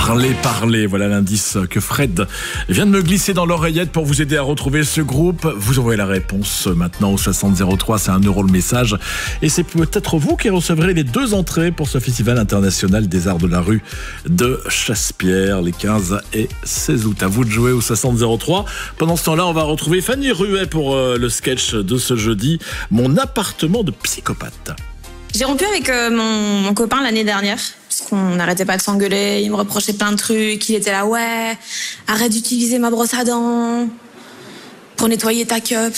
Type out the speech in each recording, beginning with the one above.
Parler, voilà l'indice que Fred vient de me glisser dans l'oreillette pour vous aider à retrouver ce groupe. Vous envoyez la réponse maintenant au 6003, c'est 1 € le message. Et c'est peut-être vous qui recevrez les 2 entrées pour ce Festival international des arts de la rue de Chassepierre, les 15 et 16 août. À vous de jouer au 6003. Pendant ce temps-là, on va retrouver Fanny Ruet pour le sketch de ce jeudi, Mon appartement de psychopathe. J'ai rompu avec mon copain l'année dernière, parce qu'on n'arrêtait pas de s'engueuler, il me reprochait plein de trucs, il était là, ouais, arrête d'utiliser ma brosse à dents pour nettoyer ta cup.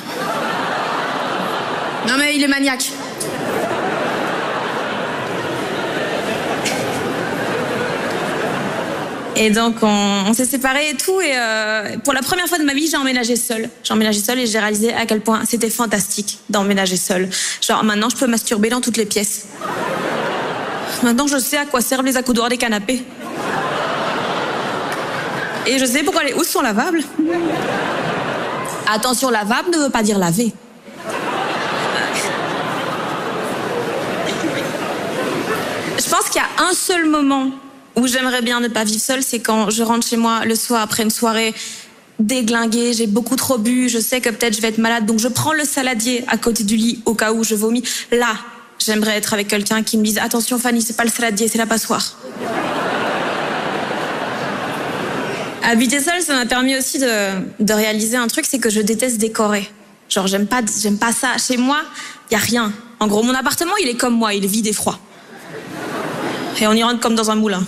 Non mais il est maniaque. Et donc on s'est séparés et tout, et pour la première fois de ma vie, j'ai emménagé seule. J'ai emménagé seule et j'ai réalisé à quel point c'était fantastique d'emménager seule. Genre maintenant je peux masturber dans toutes les pièces. Maintenant je sais à quoi servent les accoudoirs des canapés. Et je sais pourquoi les housses sont lavables. Attention, lavable ne veut pas dire laver. Je pense qu'il y a un seul moment où j'aimerais bien ne pas vivre seule, c'est quand je rentre chez moi le soir après une soirée déglinguée, j'ai beaucoup trop bu, je sais que peut-être je vais être malade, donc je prends le saladier à côté du lit au cas où je vomis. Là, j'aimerais être avec quelqu'un qui me dise « Attention Fanny, c'est pas le saladier, c'est la passoire ». Habiter seule, ça m'a permis aussi de réaliser un truc, c'est que je déteste décorer. Genre, j'aime pas ça. Chez moi, y a rien. En gros, mon appartement, il est comme moi, il est vide et froid. Et on y rentre comme dans un moulin.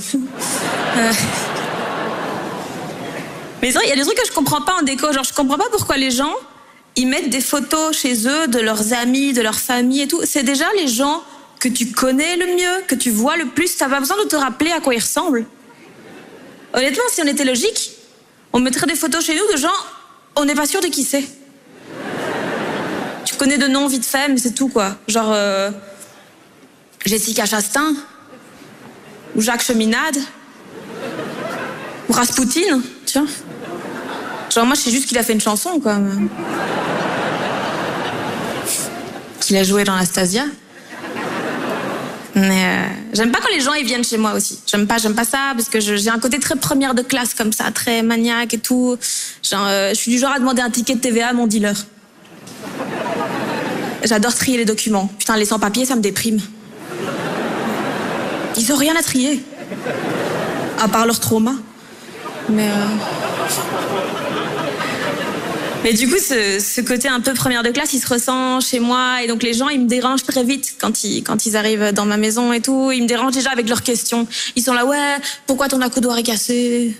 Mais c'est vrai, il y a des trucs que je comprends pas en déco. Genre, je comprends pas pourquoi les gens, ils mettent des photos chez eux de leurs amis, de leur famille et tout. C'est déjà les gens que tu connais le mieux, que tu vois le plus. T'as pas besoin de te rappeler à quoi ils ressemblent. Honnêtement, si on était logique, on mettrait des photos chez nous de gens, on n'est pas sûr de qui c'est. Tu connais de noms vite fait, mais c'est tout, quoi. Genre, Jessica Chastain, ou Jacques Cheminade, ou Rasputin, tu vois. Genre, moi, je sais juste qu'il a fait une chanson, quoi. Qu'il a joué dans Anastasia. Mais j'aime pas quand les gens ils viennent chez moi aussi. J'aime pas ça parce que j'ai un côté très première de classe comme ça, très maniaque et tout. Genre, je suis du genre à demander un ticket de TVA à mon dealer. J'adore trier les documents. Putain, les sans-papiers, ça me déprime. Ils ont rien à trier. À part leur trauma. Mais du coup, ce côté un peu première de classe, il se ressent chez moi. Et donc les gens, ils me dérangent très vite quand ils arrivent dans ma maison et tout. Ils me dérangent déjà avec leurs questions. Ils sont là, ouais, pourquoi ton accoudoir est cassé?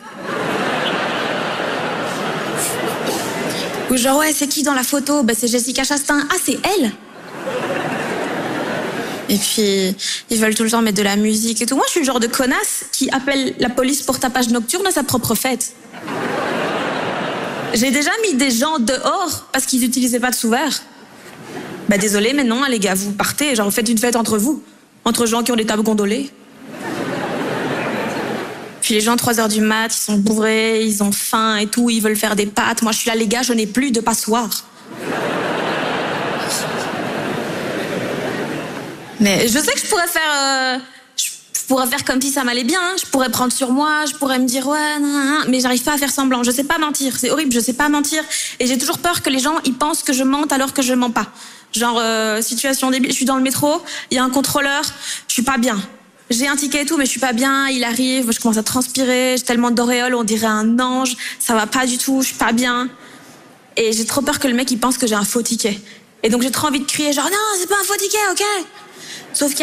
Ou genre, ouais, c'est qui dans la photo? Bah, c'est Jessica Chastain. Ah, c'est elle? Et puis, ils veulent tout le temps mettre de la musique et tout. Moi, je suis le genre de connasse qui appelle la police pour tapage nocturne à sa propre fête. J'ai déjà mis des gens dehors parce qu'ils n'utilisaient pas de sous-verre. Bah désolé, mais non, les gars, vous partez, genre vous faites une fête entre vous. Entre gens qui ont des tables gondolées. Puis les gens, 3h du mat, ils sont bourrés, ils ont faim et tout, ils veulent faire des pâtes. Moi, je suis là, les gars, je n'ai plus de passoire. Mais je sais que je pourrais faire comme si ça m'allait bien, hein. Je pourrais prendre sur moi, je pourrais me dire ouais, mais j'arrive pas à faire semblant, je sais pas mentir, c'est horrible, je sais pas mentir. Et j'ai toujours peur que les gens ils pensent que je mente alors que je mens pas. Genre, situation débile, je suis dans le métro, il y a un contrôleur, je suis pas bien. J'ai un ticket et tout, mais je suis pas bien, il arrive, je commence à transpirer, j'ai tellement d'auréoles, on dirait un ange, ça va pas du tout, je suis pas bien. Et j'ai trop peur que le mec il pense que j'ai un faux ticket. Et donc j'ai trop envie de crier genre non, c'est pas un faux ticket, ok? Sauf qu'il